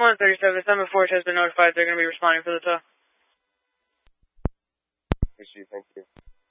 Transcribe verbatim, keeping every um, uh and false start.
one thirty-seven, seven Forge has been notified they're going to be responding for the tow. Issue, thank you.